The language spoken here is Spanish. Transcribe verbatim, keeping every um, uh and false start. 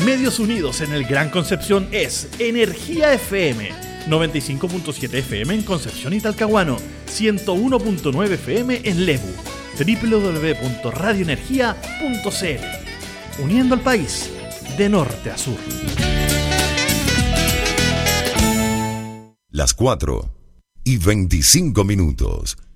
Medios unidos en el Gran Concepción es Energía F M, noventa y cinco punto siete F M en Concepción y Talcahuano, ciento uno punto nueve F M en Lebu, doble u doble u doble u punto radio energía punto c l. Uniendo al país de norte a sur. Las cuatro y veinticinco minutos.